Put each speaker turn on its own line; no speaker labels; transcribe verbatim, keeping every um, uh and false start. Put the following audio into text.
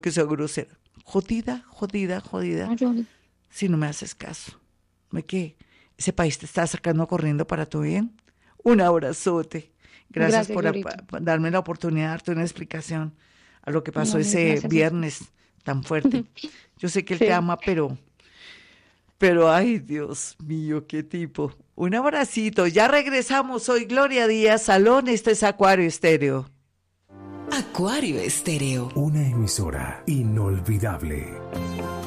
que soy grosera. Jodida, jodida, jodida.
No, yo-
Si no me haces caso. ¿Me qué? ¿Ese país te está sacando corriendo para tu bien? Un abrazote. Gracias,
Gracias,
por ap-
Glorita.
por darme la oportunidad de darte una explicación a lo que pasó
No, mil
ese
gracias a usted.
viernes tan fuerte. Yo sé que él te
Sí.
ama, pero, pero ay, Dios mío, qué tipo. Un abracito. Ya regresamos. Soy Gloria Díaz Salón. Este es Acuario Estéreo.
Acuario Estéreo.
Una emisora inolvidable.